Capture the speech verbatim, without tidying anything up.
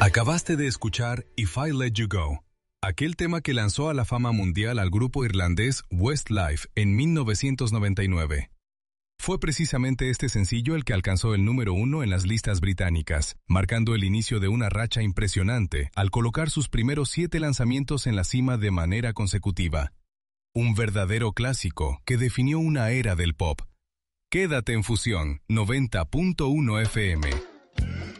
Acabaste de escuchar If I Let You Go, aquel tema que lanzó a la fama mundial al grupo irlandés Westlife en mil novecientos noventa y nueve. Fue precisamente este sencillo el que alcanzó el número uno en las listas británicas, marcando el inicio de una racha impresionante al colocar sus primeros siete lanzamientos en la cima de manera consecutiva. Un verdadero clásico que definió una era del pop. Quédate en Fusión noventa punto uno F M.